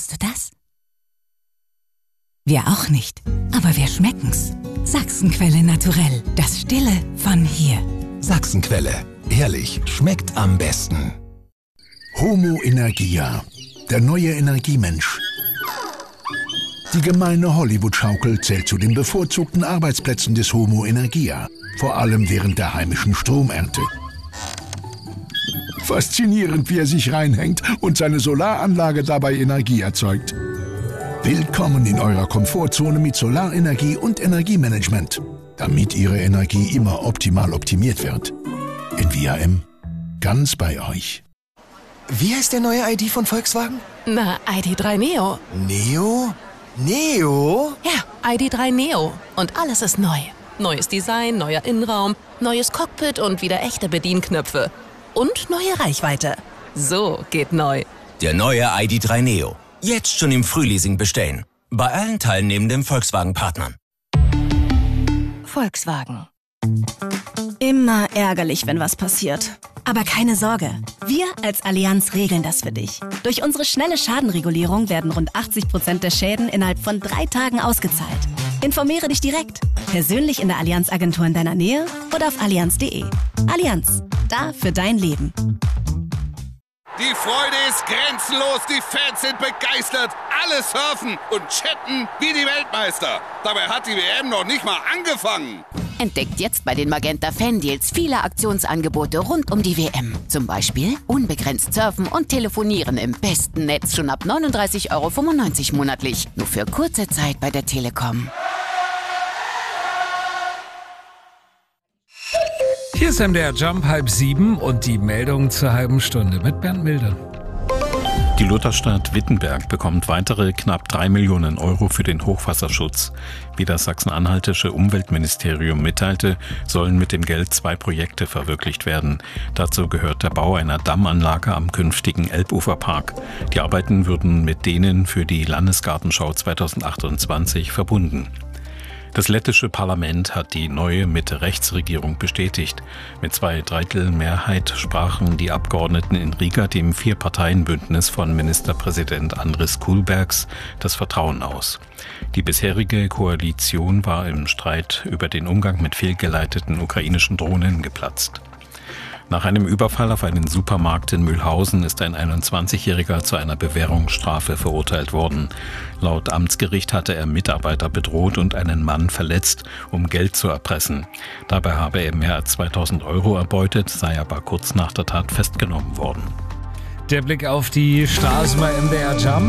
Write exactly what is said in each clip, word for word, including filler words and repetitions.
Hörst du das? Wir auch nicht, aber wir schmecken's. Sachsenquelle naturell, das Stille von hier. Sachsenquelle, ehrlich, schmeckt am besten. Homo Energia, der neue Energiemensch. Die gemeine Hollywood-Schaukel zählt zu den bevorzugten Arbeitsplätzen des Homo Energia, vor allem während der heimischen Stromernte. Faszinierend, wie er sich reinhängt und seine Solaranlage dabei Energie erzeugt. Willkommen in eurer Komfortzone mit Solarenergie und Energiemanagement, damit Ihre Energie immer optimal optimiert wird. In V R M, ganz bei euch. Wie heißt der neue I D von Volkswagen? Na, I D drei Neo. Neo? Neo? Ja, I D drei Neo. Und alles ist neu. Neues Design, neuer Innenraum, neues Cockpit und wieder echte Bedienknöpfe. Und neue Reichweite. So geht neu. Der neue I D drei Neo. Jetzt schon im Frühleasing bestellen. Bei allen teilnehmenden Volkswagen-Partnern. Volkswagen. Immer ärgerlich, wenn was passiert. Aber keine Sorge, wir als Allianz regeln das für dich. Durch unsere schnelle Schadenregulierung werden rund achtzig Prozent der Schäden innerhalb von drei Tagen ausgezahlt. Informiere dich direkt, persönlich in der Allianz-Agentur in deiner Nähe oder auf allianz punkt de. Allianz, da für dein Leben. Die Freude ist grenzenlos, die Fans sind begeistert, alle surfen und chatten wie die Weltmeister. Dabei hat die W M noch nicht mal angefangen. Entdeckt jetzt bei den Magenta Fan-Deals viele Aktionsangebote rund um die W M. Zum Beispiel unbegrenzt surfen und telefonieren im besten Netz schon ab neununddreißig Euro fünfundneunzig monatlich. Nur für kurze Zeit bei der Telekom. Hier ist M D R Jump halb sieben und die Meldung zur halben Stunde mit Bernd Milde. Die Lutherstadt Wittenberg bekommt weitere knapp drei Millionen Euro für den Hochwasserschutz. Wie das sachsen-anhaltische Umweltministerium mitteilte, sollen mit dem Geld zwei Projekte verwirklicht werden. Dazu gehört der Bau einer Dammanlage am künftigen Elbuferpark. Die Arbeiten würden mit denen für die Landesgartenschau zweitausendachtundzwanzig verbunden. Das lettische Parlament hat die neue Mitte-Rechts-Regierung bestätigt. Mit zwei Drittel Mehrheit sprachen die Abgeordneten in Riga dem Vier-Parteien-Bündnis von Ministerpräsident Andris Kulbergs das Vertrauen aus. Die bisherige Koalition war im Streit über den Umgang mit fehlgeleiteten ukrainischen Drohnen geplatzt. Nach einem Überfall auf einen Supermarkt in Mühlhausen ist ein einundzwanzigjähriger zu einer Bewährungsstrafe verurteilt worden. Laut Amtsgericht hatte er Mitarbeiter bedroht und einen Mann verletzt, um Geld zu erpressen. Dabei habe er mehr als zweitausend Euro erbeutet, sei aber kurz nach der Tat festgenommen worden. Der Blick auf die Straße bei M D R Jump.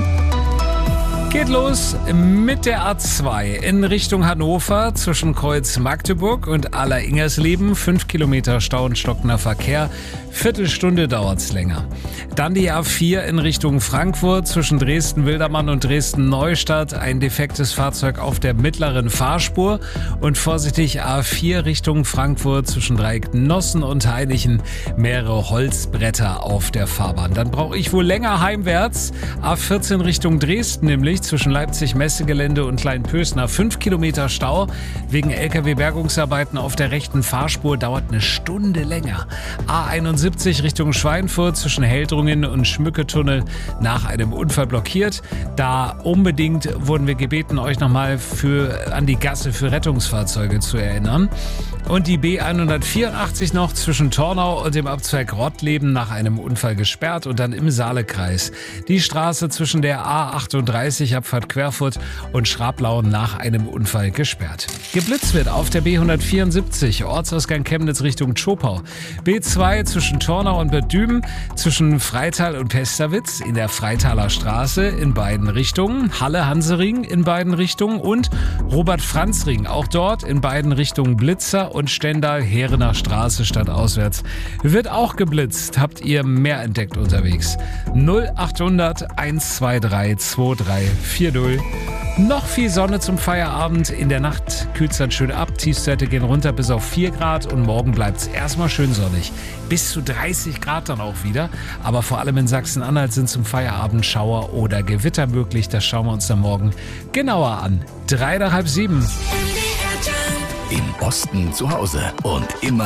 Geht los mit der A zwei in Richtung Hannover zwischen Kreuz Magdeburg und Aller-Ingersleben. Fünf Kilometer Stau und stockender Verkehr. Viertelstunde dauert's länger. Dann die A vier in Richtung Frankfurt zwischen Dresden-Wildermann und Dresden-Neustadt. Ein defektes Fahrzeug auf der mittleren Fahrspur. Und vorsichtig A vier Richtung Frankfurt zwischen Dreiecknossen und Hainichen. Mehrere Holzbretter auf der Fahrbahn. Dann brauche ich wohl länger heimwärts. A vierzehn Richtung Dresden nämlich. Zwischen Leipzig-Messegelände und Kleinpösner fünf Kilometer Stau. Wegen L K W-Bergungsarbeiten auf der rechten Fahrspur dauert eine Stunde länger. A einundsiebzig Richtung Schweinfurt zwischen Heldrungen und Schmücketunnel nach einem Unfall blockiert. Da unbedingt wurden wir gebeten, euch nochmal für, an die Gasse für Rettungsfahrzeuge zu erinnern. Und die B hundertvierundachtzig noch zwischen Tornau und dem Abzweig Rottleben nach einem Unfall gesperrt und dann im Saalekreis. Die Straße zwischen der A achtunddreißig Abfahrt Querfurt und Schrablau nach einem Unfall gesperrt. Geblitzt wird auf der B hundertvierundsiebzig Ortsausgang Chemnitz Richtung Zschopau. B zwei zwischen Tornau und Bad Düben, zwischen Freital und Pesterwitz in der Freitaler Straße in beiden Richtungen, Halle-Hansering in beiden Richtungen und Robert-Franz-Ring, auch dort in beiden Richtungen Blitzer und Stendal-Herener Straße stadtauswärts. Wird auch geblitzt. Habt ihr mehr entdeckt unterwegs? null achthundert hundertzweiundzwanzig drei vier null. Noch viel Sonne zum Feierabend. In der Nacht kühlt es dann schön ab. Tiefstwerte gehen runter bis auf vier Grad und morgen bleibt es erstmal schön sonnig. Bis zu dreißig Grad dann auch wieder. Aber vor allem in Sachsen-Anhalt sind zum Feierabend Schauer oder Gewitter möglich. Das schauen wir uns dann morgen genauer an. Drei nach halb sieben. Im Osten zu Hause und immer